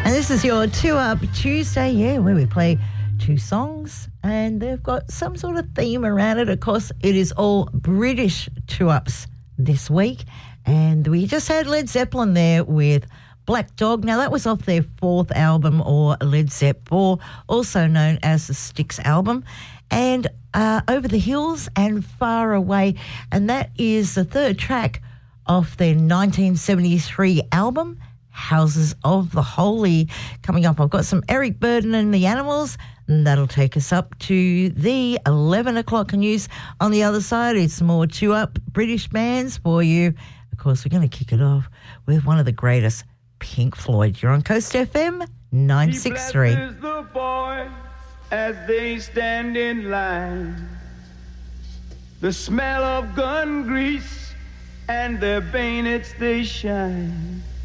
And this is your Two Up Tuesday, where we play two songs and they've got some sort of theme around it. Of course, it is all British two-ups this week. And we just had Led Zeppelin there with Black Dog. Now, that was off their fourth album, or Led Zepp 4, also known as the Styx album. And Over the Hills and Far Away. And that is the third track off their 1973 album, Houses of the Holy. Coming up, I've got some Eric Burdon and the Animals, and that'll take us up to the 11 o'clock news. On the other side, it's more two-up British bands for you. Of course, we're going to kick it off with one of the greatest, Pink Floyd. You're on Coast FM 963. He blesses the boys as they stand in line. The smell of gun grease and their bayonets they shine.